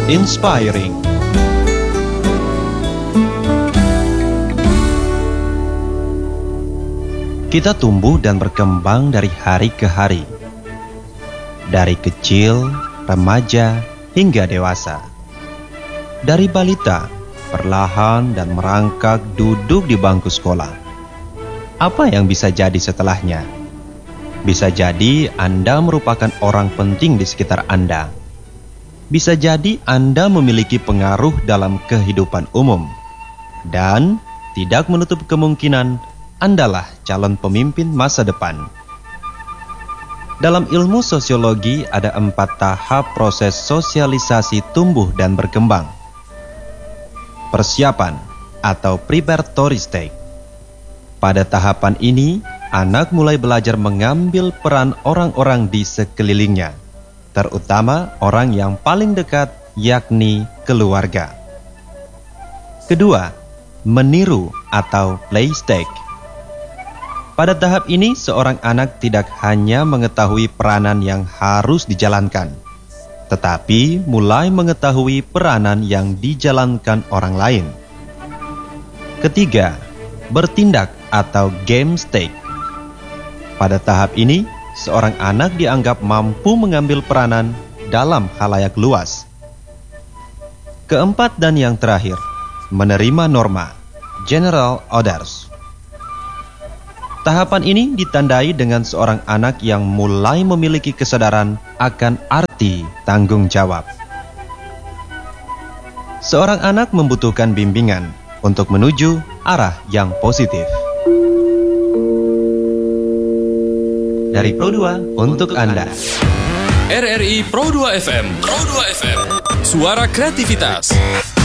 inspiring. Kita tumbuh dan berkembang dari hari ke hari. Dari kecil, remaja, hingga dewasa. Dari balita, perlahan dan merangkak duduk di bangku sekolah. Apa yang bisa jadi setelahnya? Bisa jadi Anda merupakan orang penting di sekitar Anda. Bisa jadi Anda memiliki pengaruh dalam kehidupan umum. Dan tidak menutup kemungkinan Andalah calon pemimpin masa depan. Dalam ilmu sosiologi ada 4 tahap proses sosialisasi tumbuh dan berkembang. Persiapan atau preparatory stage. Pada tahapan ini, anak mulai belajar mengambil peran orang-orang di sekelilingnya, terutama orang yang paling dekat, yakni keluarga. Kedua, meniru atau play stage. Pada tahap ini, seorang anak tidak hanya mengetahui peranan yang harus dijalankan, tetapi mulai mengetahui peranan yang dijalankan orang lain. Ketiga, bertindak atau game stage. Pada tahap ini, seorang anak dianggap mampu mengambil peranan dalam khalayak luas. Keempat dan yang terakhir, menerima norma, general orders. Tahapan ini ditandai dengan seorang anak yang mulai memiliki kesadaran akan arti tanggung jawab. Seorang anak membutuhkan bimbingan untuk menuju arah yang positif. Dari Pro 2 untuk Anda. RRI Pro 2 FM. Pro 2 FM. Suara kreativitas.